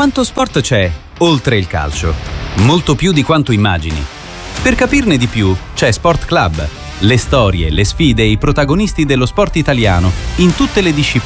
Quanto sport c'è oltre il calcio? Molto più di quanto immagini. Per capirne di più c'è Sport Club. Le storie, le sfide e i protagonisti dello sport italiano in tutte le discipline